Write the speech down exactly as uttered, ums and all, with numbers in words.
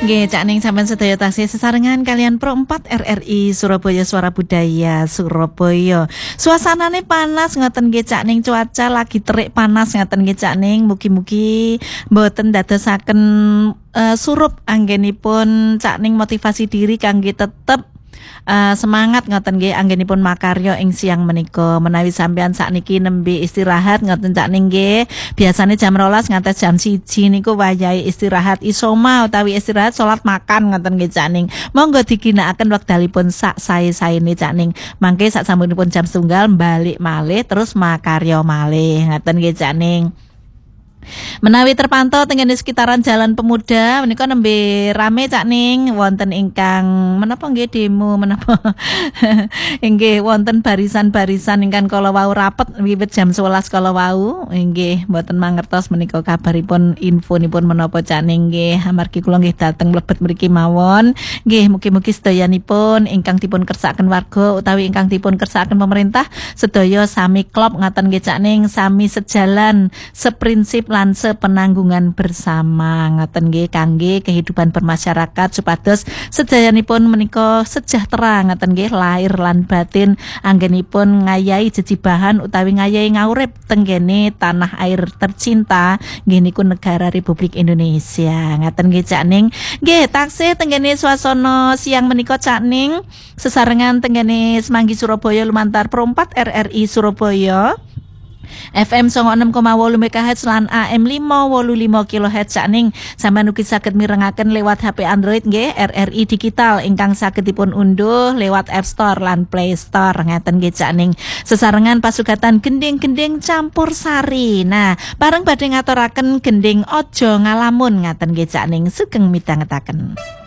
Nggih, Cak Ning sampean sedaya taksih sesarengan kalian Pro empat R R I Surabaya Suara Budaya Surabaya. Suasanane panas ngoten nggih Cak Ning, cuaca lagi terik panas ngoten nggih Cak Ning. Mugi-mugi mboten dadosaken uh, surup anggenipun Cak Ning motivasi diri kangge tetep Uh, semangat ngoten nggih anggenipun makarya ing siang menika. Menawi sampean sakniki nembe istirahat ngoten Cak Ning nggih. Biasane jam rolas ngantos jam siji niku wayahe istirahat isoma utawi istirahat salat makan ngoten nggih Cak Ning. Monggo diginakaken wekdalipun sak sae-saene Cak Ning. Mangke sak sampunipun jam setunggal balik malih terus makarya malih ngoten nggih Cak Ning. Menawi terpantau tengene sekitaran Jalan Pemuda menika nembe rame Cak Ning, wonten ingkang menapa nggih demo menapa nggih wonten barisan-barisan ingkang kala wau rapet wiwit jam sewelas kala wau nggih mboten mangertos menika kabaripun infonipun menapa Cak Ning nggih amargi kula nggih dateng mlebet mriki mawon nggih mugi-mugi sedayanipun ingkang dipun kersakaken warga utawi ingkang dipun kersakaken pemerintah sedaya sami klop ngaten nggih Cak Ning, sami sejalan seprinsip lan sepenanggungan bersama ngoten nggih kangge kehidupan bermasyarakat supados sedayanipun menika sejahtera ngoten nggih lahir lan batin anggenipun ngayahi jejibahan utawi ngayahi ngaurip tenggene tanah air tercinta nggih niku negara Republik Indonesia ngoten nggih Cak Ning. Nggih taksih tenggene swasana siang menika Cak Ning sesarengan tenggene Semanggi Surabaya lumantar Pro empat R R I Surabaya F M songo enam koma wolu megahertz lan A M lima wolu lima kilohertz Cak Ning sampeyan ugi saged mirengaken lewat H P Android nggih R R I digital ingkang saged dipun unduh lewat App Store lan Play Store ngeten nggih Cak Ning. Sesarengan pasugatan gending-gending campur sari. Nah, bareng badhe ngaturaken gending aja ngalamun ngaten nggih Cak Ning sugeng midhangetaken.